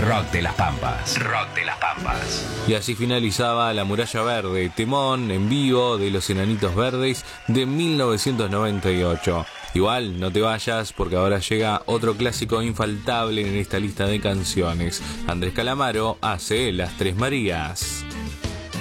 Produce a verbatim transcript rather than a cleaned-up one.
Rock de las Pampas. Rock de las Pampas. Y así finalizaba La Muralla Verde, temón en vivo de Los Enanitos Verdes de mil novecientos noventa y ocho. Igual, no te vayas porque ahora llega otro clásico infaltable en esta lista de canciones. Andrés Calamaro hace Las Tres Marías.